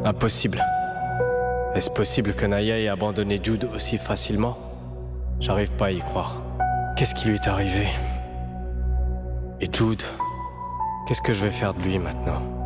Impossible. Est-ce possible que Naya ait abandonné Jude aussi facilement? J'arrive pas à y croire. Qu'est-ce qui lui est arrivé? Et Jude, qu'est-ce que je vais faire de lui maintenant?